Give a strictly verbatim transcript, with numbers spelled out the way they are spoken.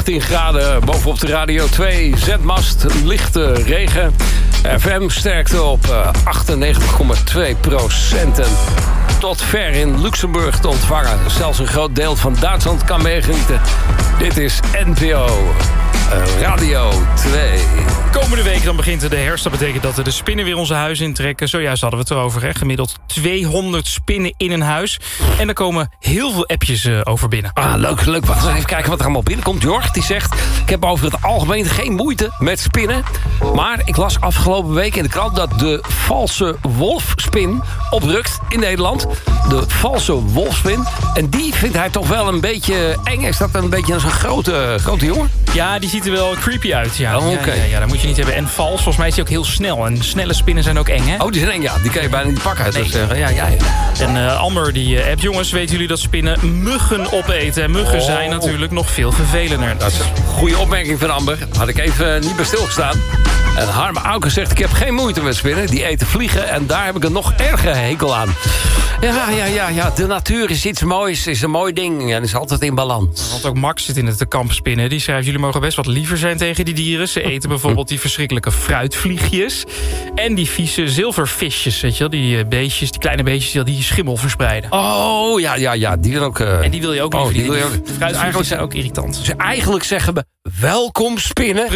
achttien graden bovenop de Radio twee. Zendmast, lichte regen. F M sterkte op uh, achtennegentig komma twee procent. En tot ver in Luxemburg te ontvangen. Zelfs een groot deel van Duitsland kan meegenieten. Dit is N P O uh, Radio twee. Komende week dan begint de herfst. Dat betekent dat de spinnen weer onze huis intrekken. Zojuist hadden we het erover. Hè? Gemiddeld tweehonderd spinnen in een huis. En er komen heel veel appjes uh, over binnen. Ah, leuk, leuk. Wacht eens even kijken wat er allemaal binnenkomt. Jorg, die zegt... Ik heb over het algemeen geen moeite met spinnen. Maar ik las afgelopen week in de krant... dat de valse wolfspin oprukt in Nederland. De valse wolfspin. En die vindt hij toch wel een beetje eng. Is dat een beetje zo'n grote, grote jongen? Ja, die ziet er wel creepy uit. Ja, oh, oké. Okay. Ja, ja, ja, dat moet je niet hebben. En vals, volgens mij is die ook heel snel. En snelle spinnen zijn ook eng, hè? Oh, die zijn eng, ja. Die kan je bijna niet pakken. Uit, nee. zeggen. Ja, ja, ja. En uh, Amber, die uh, appt... Jongens, weten jullie dat spinnen muggen opeten? En muggen oh. zijn natuurlijk nog veel vervelender. Dat is een goede opmerking van Amber. Had ik even niet bij stilgestaan. En Harme Auken zegt... Ik heb geen moeite met spinnen. Die eten vliegen. En daar heb ik een nog erger hekel aan. Ja, ja, ja, ja. De natuur is iets moois. Is een mooi ding. En is altijd in balans. Want ook Max zit in het kamp spinnen. Die schrijft... Jullie mogen best wat liever zijn tegen die dieren. Ze eten bijvoorbeeld die verschrikkelijke fruitvliegjes. En die vieze zilvervisjes. Weet je wel? Die beestjes, die kleine beestjes die, die schimmel verspreiden. Oh, ja, ja, ja. Die wil ook... Uh... En die wil je ook niet oh, verdienen. Die wil je ook... Fruitvliegjes zijn ook irritant. Dus eigenlijk zeggen we... Welkom spinnen.